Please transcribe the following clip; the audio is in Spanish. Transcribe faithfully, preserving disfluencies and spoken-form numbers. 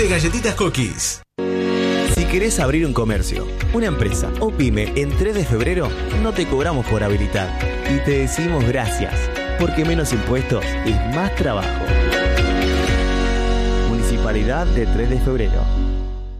de galletitas Cookies. Si querés abrir un comercio, una empresa o pyme en tres de febrero, no te cobramos por habilitar y te decimos gracias, porque menos impuestos es más trabajo. Municipalidad de tres de febrero.